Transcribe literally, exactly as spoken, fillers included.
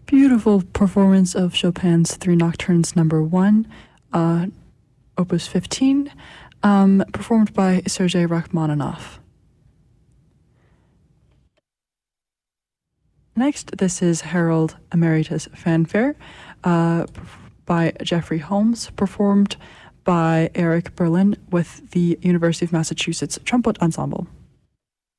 Beautiful performance of Chopin's Three Nocturnes number one, uh, opus fifteen, um, performed by Sergei Rachmaninoff. Next, this is Harold Emeritus Fanfare uh, by Jeffrey Holmes, performed by Eric Berlin with the University of Massachusetts Trumpet Ensemble.